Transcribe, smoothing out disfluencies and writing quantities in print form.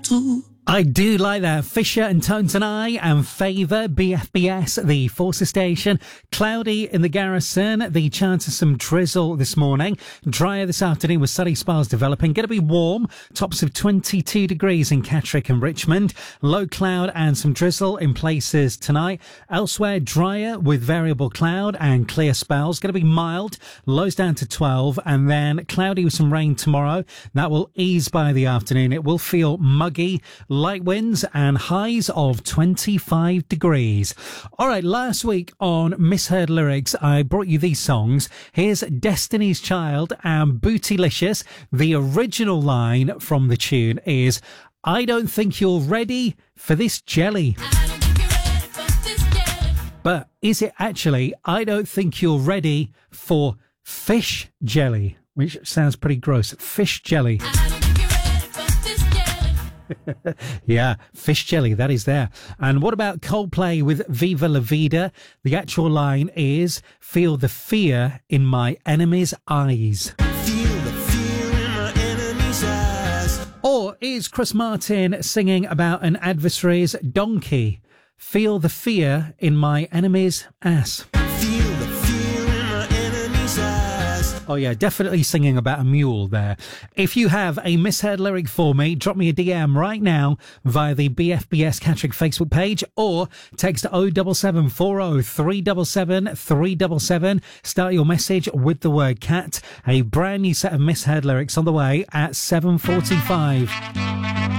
I do like that. Fisher and Tones and I and Favour, BFBS, the Forces Station. Cloudy in the Garrison. The chance of some drizzle this morning. Drier this afternoon with sunny spells developing. Going to be warm. Tops of 22 degrees in Catterick and Richmond. Low cloud and some drizzle in places tonight. Elsewhere, drier with variable cloud and clear spells. Going to be mild. Lows down to 12. And then cloudy with some rain tomorrow. That will ease by the afternoon. It will feel muggy. Light winds and highs of 25 degrees. All right, last week on Misheard Lyrics, I brought you these songs. Here's Destiny's Child and Bootylicious. The original line from the tune is, I don't think you're ready for this jelly. But is it actually, I don't think you're ready for fish jelly, which sounds pretty gross. Fish jelly. Yeah, fish jelly, that is there. And what about Coldplay with Viva La Vida? The actual line is, feel the fear in my enemy's eyes. Feel the fear in my enemy's eyes. Or is Chris Martin singing about an adversary's donkey? Feel the fear in my enemy's ass. Feel the fear in my enemy's eyes. Oh yeah, definitely singing about a mule there. If you have a misheard lyric for me, drop me a DM right now via the BFBS Catterick Facebook page or text 07740 377 377. Start your message with the word cat. A brand new set of misheard lyrics on the way at 7:45.